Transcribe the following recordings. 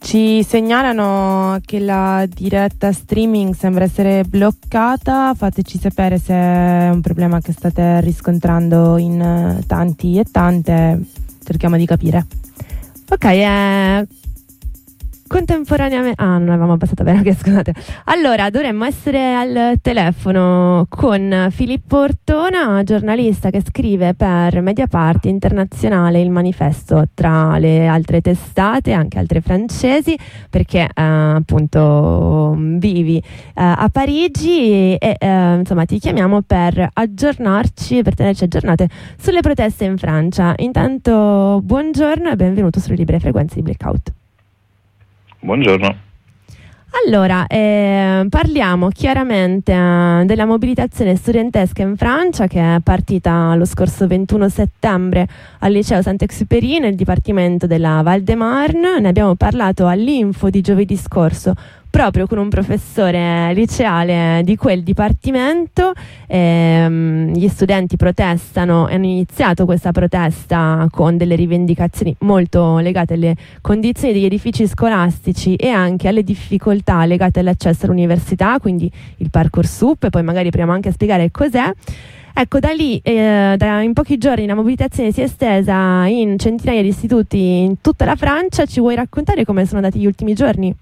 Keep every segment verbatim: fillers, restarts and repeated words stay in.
Ci segnalano che la diretta streaming sembra essere bloccata, fateci sapere se è un problema che state riscontrando in tanti e tante, cerchiamo di capire. Ok, eh, contemporaneamente... Ah, non avevamo abbassato bene, ok, scusate. Allora, dovremmo essere al telefono con Filippo Ortona, giornalista che scrive per Mediapart Internazionale Il Manifesto, tra le altre testate, anche altre francesi, perché eh, appunto vivi eh, a Parigi e eh, insomma ti chiamiamo per aggiornarci, per tenerci aggiornate sulle proteste in Francia. Intanto buongiorno e benvenuto sulle libere frequenze di Blackout. Buongiorno. Allora, eh, parliamo chiaramente eh, della mobilitazione studentesca in Francia, che è partita lo scorso ventuno settembre al liceo Saint-Exupéry nel dipartimento della Val-de-Marne. Ne abbiamo parlato all'Info di giovedì scorso proprio con un professore liceale di quel dipartimento. Ehm, gli studenti protestano e hanno iniziato questa protesta con delle rivendicazioni molto legate alle condizioni degli edifici scolastici e anche alle difficoltà legate all'accesso all'università, quindi il Parcoursup, e poi magari proviamo anche a spiegare cos'è. Ecco, da lì, eh, da, in pochi giorni la mobilitazione si è estesa in centinaia di istituti in tutta la Francia. Ci vuoi raccontare come sono andati gli ultimi giorni?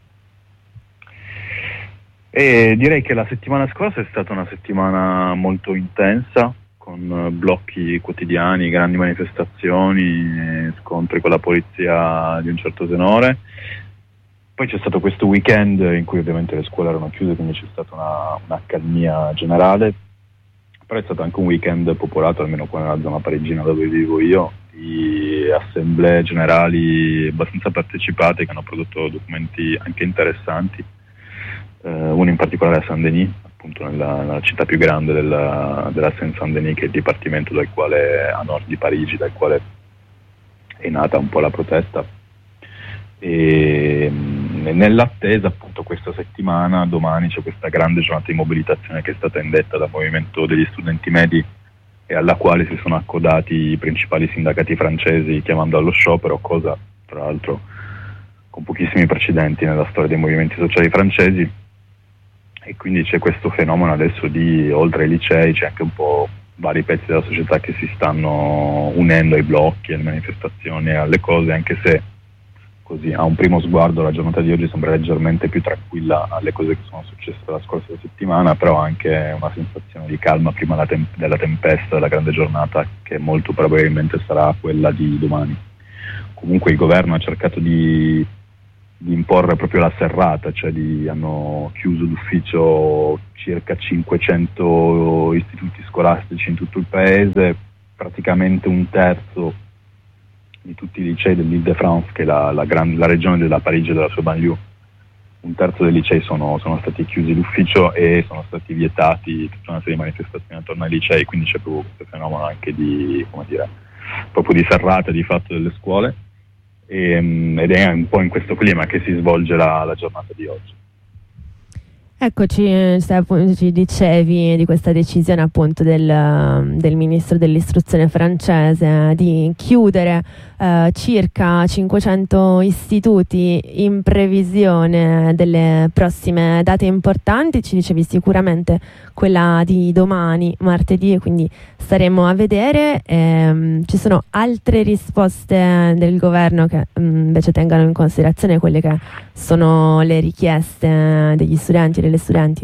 E direi che la settimana scorsa è stata una settimana molto intensa, con blocchi quotidiani, grandi manifestazioni, scontri con la polizia di un certo tenore. Poi c'è stato questo weekend in cui ovviamente le scuole erano chiuse, quindi c'è stata una, un'accalmia generale, però è stato anche un weekend popolato, almeno qua nella zona parigina dove vivo io, di assemblee generali abbastanza partecipate che hanno prodotto documenti anche interessanti. Uh, uno in particolare a Saint-Denis, appunto nella, nella città più grande della, della Seine-Saint-Denis, che è il dipartimento dal quale, a nord di Parigi, dal quale è nata un po' la protesta. E mh, nell'attesa appunto questa settimana, domani c'è questa grande giornata di mobilitazione che è stata indetta dal movimento degli studenti medi e alla quale si sono accodati i principali sindacati francesi chiamando allo sciopero, cosa tra l'altro con pochissimi precedenti nella storia dei movimenti sociali francesi. E quindi c'è questo fenomeno adesso di, oltre ai licei, c'è anche un po' vari pezzi della società che si stanno unendo ai blocchi, alle manifestazioni, alle cose, anche se così a un primo sguardo la giornata di oggi sembra leggermente più tranquilla alle cose che sono successe la scorsa settimana, però anche una sensazione di calma prima della, tem- della tempesta della grande giornata, che molto probabilmente sarà quella di domani. Comunque il governo ha cercato di di imporre proprio la serrata, cioè di, hanno chiuso d'ufficio circa cinquecento istituti scolastici in tutto il paese, praticamente un terzo di tutti i licei dell'Île-de-France, che è la, la, gran, la regione della Parigi e della sua banlieue. Un terzo dei licei sono, sono stati chiusi d'ufficio e sono stati vietati tutta una serie di manifestazioni attorno ai licei, quindi c'è proprio questo fenomeno anche di, come dire, proprio di serrata di fatto delle scuole. E, ed è un po' in questo clima che si svolge la, la giornata di oggi. Eccoci, ci dicevi di questa decisione appunto del, del ministro dell'istruzione francese di chiudere eh, circa cinquecento istituti in previsione delle prossime date importanti. Ci dicevi sicuramente quella di domani, martedì, e quindi staremo a vedere. Ehm, ci sono altre risposte del governo che mh, invece tengano in considerazione quelle che sono le richieste degli studenti e delle studenti?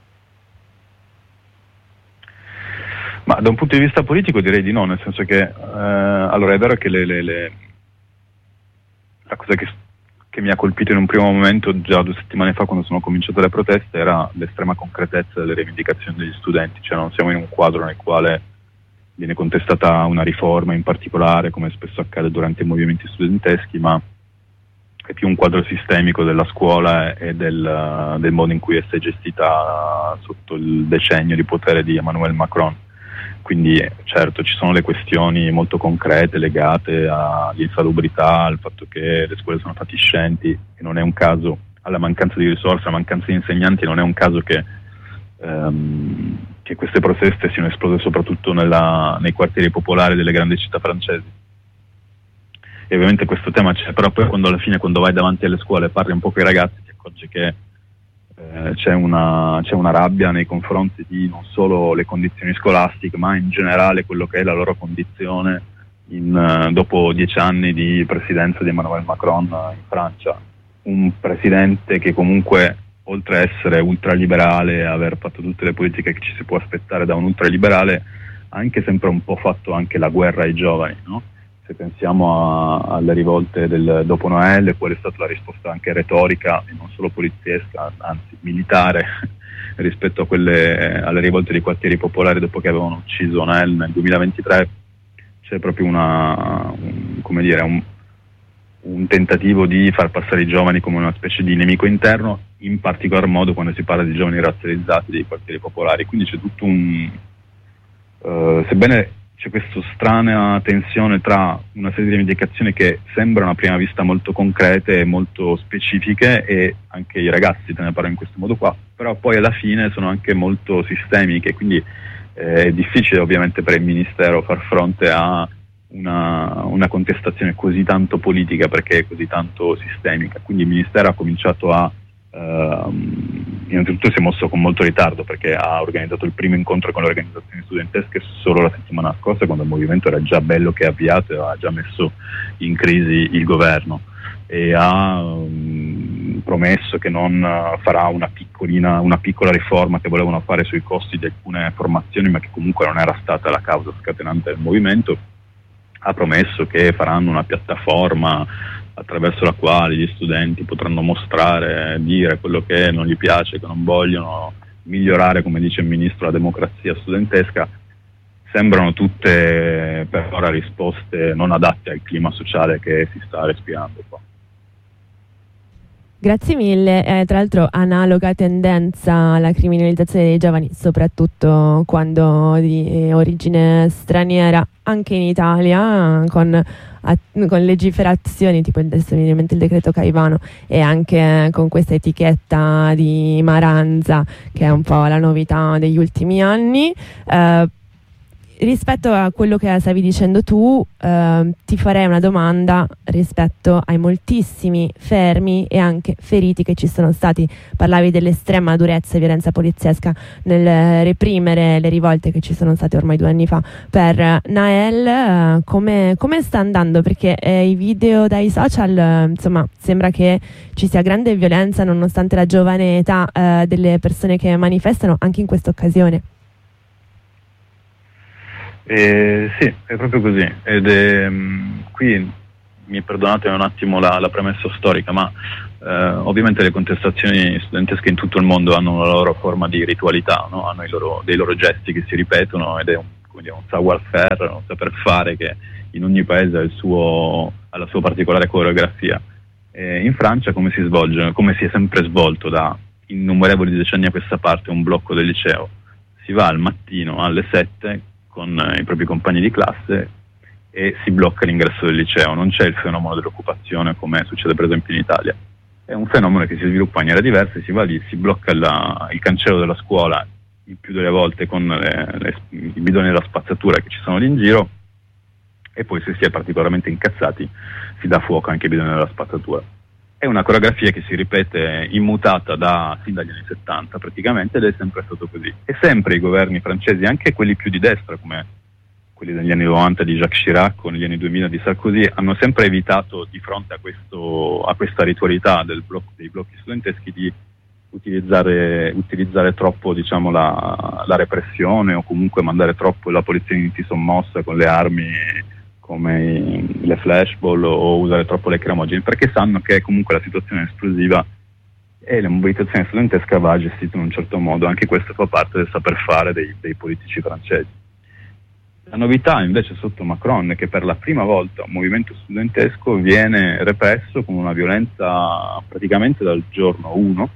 Ma da un punto di vista politico direi di no, nel senso che eh, allora è vero che le, le, le, la cosa che, che mi ha colpito in un primo momento, già due settimane fa quando sono cominciate le proteste, era l'estrema concretezza delle rivendicazioni degli studenti, cioè non siamo in un quadro nel quale viene contestata una riforma in particolare, come spesso accade durante i movimenti studenteschi, ma è più un quadro sistemico della scuola e del, del modo in cui essa è gestita sotto il decennio di potere di Emmanuel Macron. Quindi certo ci sono le questioni molto concrete legate all'insalubrità, al fatto che le scuole sono fatiscenti, e non è un caso, alla mancanza di risorse, alla mancanza di insegnanti, non è un caso che, ehm, che queste proteste siano esplose soprattutto nella, nei quartieri popolari delle grandi città francesi. e ovviamente questo tema c'è, però poi quando alla fine, quando vai davanti alle scuole e parli un po' con i ragazzi, ti accorgi che eh, c'è, una, c'è una rabbia nei confronti di non solo le condizioni scolastiche, ma in generale quello che è la loro condizione in, uh, dopo dieci anni di presidenza di Emmanuel Macron in Francia. Un presidente che comunque, oltre a essere ultraliberale e aver fatto tutte le politiche che ci si può aspettare da un ultraliberale, ha anche sempre un po' fatto anche la guerra ai giovani, no? Se pensiamo a, alle rivolte del dopo Noël, qual è stata la risposta anche retorica e non solo poliziesca, anzi militare, rispetto a quelle, alle rivolte dei quartieri popolari dopo che avevano ucciso Noël nel duemilaventitré. C'è proprio una, un, come dire, un, un tentativo di far passare i giovani come una specie di nemico interno, in particolar modo quando si parla di giovani razzializzati dei quartieri popolari. Quindi c'è tutto un... Uh, sebbene c'è questa strana tensione tra una serie di indicazioni che sembrano a prima vista molto concrete e molto specifiche, e anche i ragazzi te ne parlano in questo modo qua, però poi alla fine sono anche molto sistemiche, quindi eh, è difficile ovviamente per il Ministero far fronte a una, una contestazione così tanto politica, perché è così tanto sistemica. Quindi il Ministero ha cominciato a Uh, innanzitutto si è mosso con molto ritardo, perché ha organizzato il primo incontro con le organizzazioni studentesche solo la settimana scorsa, quando il movimento era già bello che avviato e ha già messo in crisi il governo, e ha um, promesso che non uh, farà una piccolina, una piccola riforma che volevano fare sui costi di alcune formazioni, ma che comunque non era stata la causa scatenante del movimento. Ha promesso che faranno una piattaforma attraverso la quale gli studenti potranno mostrare, dire quello che non gli piace, che non vogliono, migliorare, come dice il ministro, la democrazia studentesca. Sembrano tutte per ora risposte non adatte al clima sociale che si sta respirando qua. Grazie mille. Eh, tra l'altro analoga tendenza alla criminalizzazione dei giovani, soprattutto quando di origine straniera, anche in Italia, con, a, con legiferazioni tipo adesso mi viene in mente il decreto Caivano, e anche con questa etichetta di Maranza, che è un po' la novità degli ultimi anni. Eh, Rispetto a quello che stavi dicendo tu, eh, ti farei una domanda rispetto ai moltissimi fermi e anche feriti che ci sono stati. Parlavi dell'estrema durezza e violenza poliziesca nel reprimere le rivolte che ci sono state ormai due anni fa per Nael. Eh, come, come sta andando? Perché eh, i video dai social, eh, insomma, sembra che ci sia grande violenza nonostante la giovane età eh, delle persone che manifestano anche in questa occasione. Eh, sì, è proprio così, ed è, mh, qui mi perdonate un attimo la, la premessa storica, ma eh, ovviamente le contestazioni studentesche in tutto il mondo hanno una loro forma di ritualità, no? Hanno i loro, dei loro gesti che si ripetono, ed è un, quindi un savoir-faire, un saper fare che in ogni paese ha, il suo, ha la sua particolare coreografia. E in Francia come si svolge, come si è sempre svolto da innumerevoli decenni a questa parte, un blocco del liceo. Si va al mattino alle sette con i propri compagni di classe e si blocca l'ingresso del liceo. Non c'è il fenomeno dell'occupazione come succede per esempio in Italia. È un fenomeno che si sviluppa in maniera diversa, si va lì, si blocca la, il cancello della scuola il più delle volte con le, le, i bidoni della spazzatura che ci sono lì in giro, e poi se si è particolarmente incazzati si dà fuoco anche ai bidoni della spazzatura. È una coreografia che si ripete immutata da, fin dagli anni settanta praticamente, ed è sempre stato così. E sempre i governi francesi, anche quelli più di destra come quelli degli anni novanta di Jacques Chirac o negli anni duemila di Sarkozy, hanno sempre evitato, di fronte a, questo, a questa ritualità del blocco, dei blocchi studenteschi, di utilizzare, utilizzare troppo, diciamo, la, la repressione, o comunque mandare troppo la polizia in sommossa con le armi come le flashball, o usare troppo le lacrimogene, perché sanno che comunque la situazione è esplosiva e la mobilitazione studentesca va gestita in un certo modo. Anche questo fa parte del saper fare dei, dei politici francesi. La novità invece sotto Macron è che per la prima volta un movimento studentesco viene represso con una violenza praticamente dal giorno uno,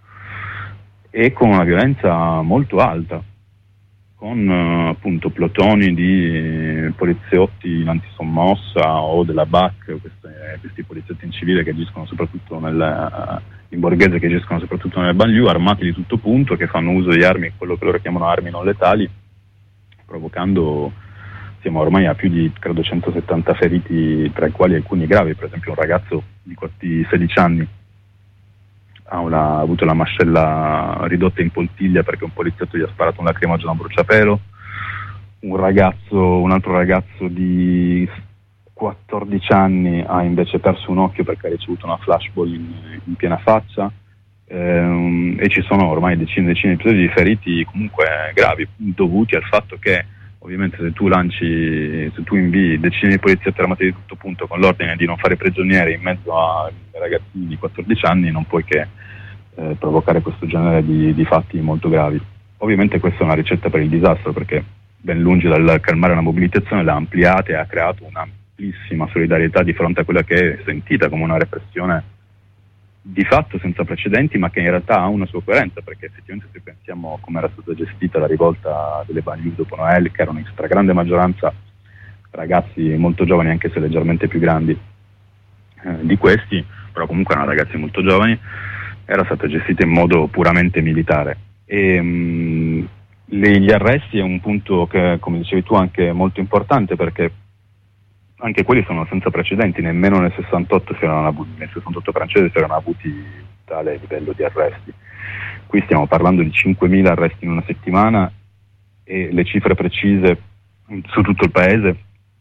e con una violenza molto alta, con uh, appunto plotoni di poliziotti in antisommossa o della B A C, queste, questi poliziotti in civile che agiscono soprattutto nel, uh, in borghese, che agiscono soprattutto nelle banlieue, armati di tutto punto, che fanno uso di armi, quello che loro chiamano armi non letali, provocando sia siamo ormai a più di credo centosettanta feriti, tra i quali alcuni gravi. Per esempio un ragazzo di questi sedici anni ha, una, ha avuto la mascella ridotta in poltiglia perché un poliziotto gli ha sparato un lacrimogeno a bruciapelo. Un ragazzo, un altro ragazzo di quattordici anni ha invece perso un occhio perché ha ricevuto una flashball in, in piena faccia, ehm, e ci sono ormai decine e decine di episodi di feriti comunque gravi, dovuti al fatto che ovviamente se tu lanci, se tu invii decine di poliziotti armati di tutto punto con l'ordine di non fare prigionieri in mezzo a ragazzini di quattordici anni, non puoi che eh, provocare questo genere di, di fatti molto gravi. Ovviamente questa è una ricetta per il disastro, perché ben lungi dal calmare la mobilitazione l'ha ampliata e ha creato una solidarietà di fronte a quella che è sentita come una repressione di fatto senza precedenti, ma che in realtà ha una sua coerenza, perché effettivamente se pensiamo come era stata gestita la rivolta delle banlieue dopo Noel, che era una stragrande maggioranza ragazzi molto giovani, anche se leggermente più grandi eh, di questi, però comunque erano ragazzi molto giovani, era stata gestita in modo puramente militare. E mh, le, gli arresti è un punto che, come dicevi tu, anche molto importante, perché anche quelli sono senza precedenti. Nemmeno nel sessantotto si erano avuti, nel sessantotto francese si erano avuti tale livello di arresti. Qui stiamo parlando di cinquemila arresti in una settimana, e le cifre precise su tutto il paese,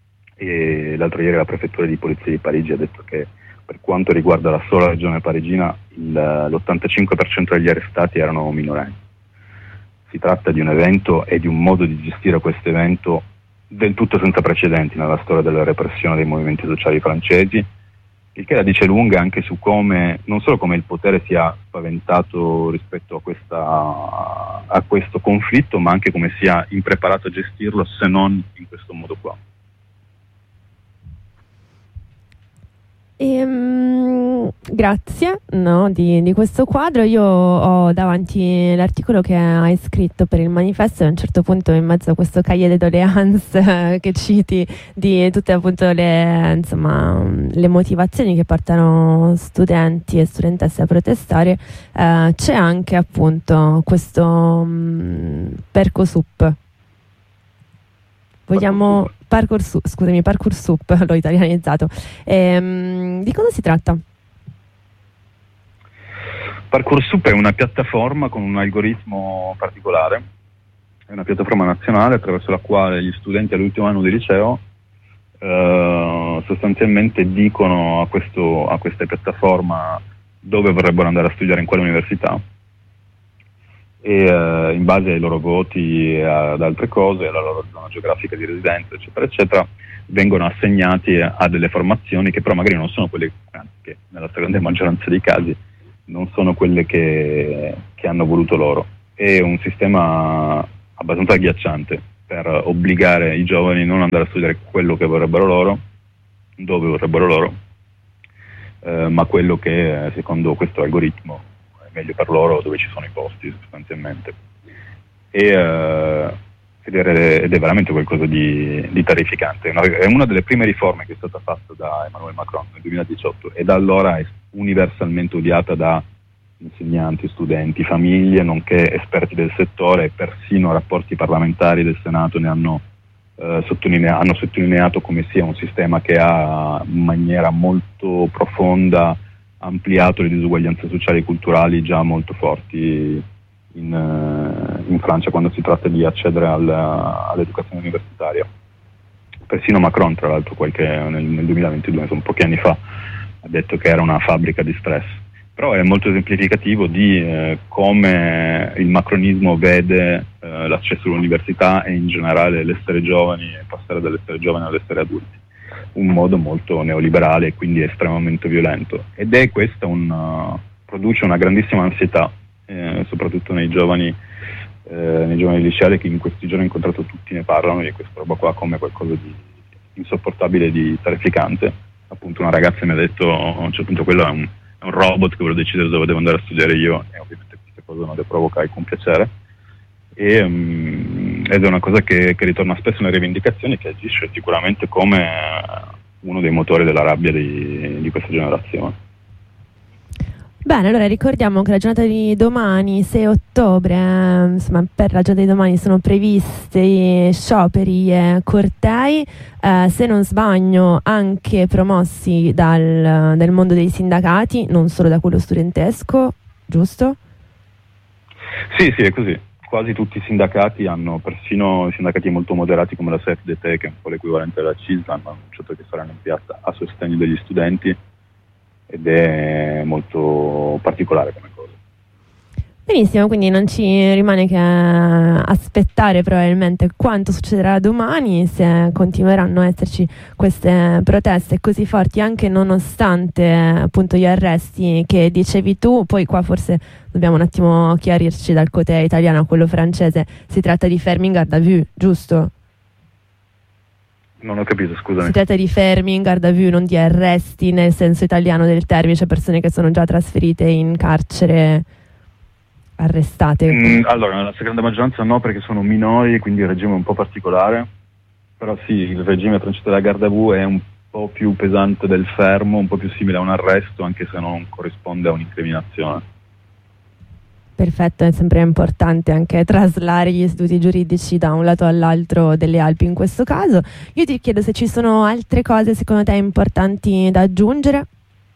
e l'altro ieri la prefettura di polizia di Parigi ha detto che per quanto riguarda la sola regione parigina il, l'ottantacinque per cento degli arrestati erano minorenni. Si tratta di un evento e di un modo di gestire questo evento del tutto senza precedenti nella storia della repressione dei movimenti sociali francesi, il che la dice lunga anche su come, non solo come il potere sia spaventato rispetto a, questa, a questo conflitto, ma anche come sia impreparato a gestirlo, se non in questo modo qua. Ehm, grazie no, di, di questo quadro. Io ho davanti l'articolo che hai scritto per il manifesto, e a un certo punto, in mezzo a questo cahier de doléances eh, che citi, di tutte appunto le, insomma, le motivazioni che portano studenti e studentesse a protestare, eh, c'è anche appunto questo mh, Percosup. Vogliamo Parcoursup, scusami, Parcoursup, l'ho italianizzato. Ehm, di cosa si tratta? Parcoursup è una piattaforma con un algoritmo particolare, è una piattaforma nazionale attraverso la quale gli studenti all'ultimo anno di liceo eh, sostanzialmente dicono a, questo, a questa piattaforma dove vorrebbero andare a studiare, in quale università, e uh, in base ai loro voti e ad altre cose, alla loro zona geografica di residenza, eccetera, eccetera, vengono assegnati a delle formazioni che però magari non sono quelle, anzi, che nella stragrande maggioranza dei casi non sono quelle che, che hanno voluto loro. È un sistema abbastanza agghiacciante per obbligare i giovani a non andare a studiare quello che vorrebbero loro, dove vorrebbero loro, eh, ma quello che secondo questo algoritmo meglio per loro, dove ci sono i posti sostanzialmente. E, uh, ed, è, ed è veramente qualcosa di, di terrificante. È una delle prime riforme che è stata fatta da Emmanuel Macron nel duemiladiciotto, e da allora è universalmente odiata da insegnanti, studenti, famiglie, nonché esperti del settore, e persino rapporti parlamentari del Senato ne hanno, uh, sottolinea- hanno sottolineato come sia un sistema che ha in maniera molto profonda ampliato le disuguaglianze sociali e culturali già molto forti in, uh, in Francia quando si tratta di accedere al, all'educazione universitaria. Persino Macron, tra l'altro, qualche, nel, nel duemilaventidue, insomma, pochi anni fa, ha detto che era una fabbrica di stress. Però è molto esemplificativo di eh, come il macronismo vede eh, l'accesso all'università e in generale l'essere giovani, e passare dall'essere giovani all'essere adulti. Un modo molto neoliberale e quindi estremamente violento, ed è questa un, uh, produce una grandissima ansietà eh, soprattutto nei giovani eh, nei giovani liceali, che in questi giorni ho incontrato, tutti ne parlano di questa roba qua come qualcosa di insopportabile, di terrificante. Appunto una ragazza mi ha detto a un certo punto: quello è un, è un robot che vuole decidere dove devo andare a studiare io, e ovviamente queste cose non le provoca alcun piacere. E, um, ed è una cosa che, che ritorna spesso nelle rivendicazioni, che agisce sicuramente come uno dei motori della rabbia di, di questa generazione. Bene, allora ricordiamo che la giornata di domani, sei ottobre, eh, insomma, per la giornata di domani sono previsti scioperi e cortei, eh, se non sbaglio anche promossi dal, dal mondo dei sindacati, non solo da quello studentesco, giusto? Sì, sì, è così. Quasi tutti i sindacati hanno, persino sindacati molto moderati come la S E F D T, che è un po' l'equivalente della C I S L, hanno annunciato che saranno in piazza a sostegno degli studenti, ed è molto particolare come cosa. Benissimo, quindi non ci rimane che aspettare probabilmente quanto succederà domani, se continueranno a esserci queste proteste così forti anche nonostante appunto gli arresti che dicevi tu. Poi qua forse dobbiamo un attimo chiarirci dal côté italiano a quello francese, si tratta di fermi in garde à vue, giusto? Non ho capito, scusami. Si tratta di fermi in garde à vue, non di arresti nel senso italiano del termine, cioè persone che sono già trasferite in carcere, arrestate. Mm, allora, nella stragrande maggioranza no, perché sono minori, quindi il regime è un po' particolare, però sì, il regime francese della garde à vue è un po' più pesante del fermo, un po' più simile a un arresto, anche se non corrisponde a un'incriminazione. Perfetto, è sempre importante anche traslare gli istituti giuridici da un lato all'altro delle Alpi in questo caso. Io ti chiedo se ci sono altre cose secondo te importanti da aggiungere?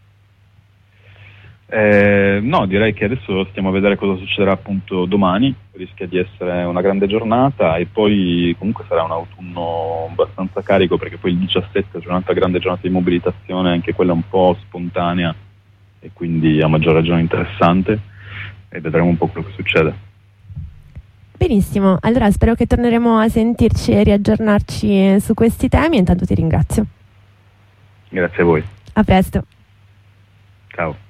Eh, no, direi che adesso stiamo a vedere cosa succederà appunto domani, rischia di essere una grande giornata e poi comunque sarà un autunno abbastanza carico, perché poi il diciassette è giornata, grande giornata di mobilitazione, anche quella un po' spontanea e quindi a maggior ragione interessante, e vedremo un po' quello che succede. Benissimo, allora spero che torneremo a sentirci e riaggiornarci su questi temi, intanto ti ringrazio. Grazie a voi. A presto. Ciao.